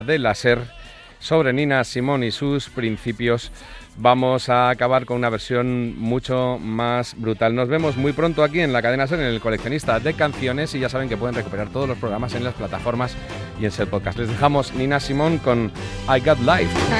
de la SER sobre Nina Simone y sus principios. Vamos a acabar con una versión mucho más brutal. Nos vemos muy pronto aquí en la cadena SER, en el Coleccionista de Canciones, y ya saben que pueden recuperar todos los programas en las plataformas y en SER Podcast. Les dejamos Nina Simone con I Got Life.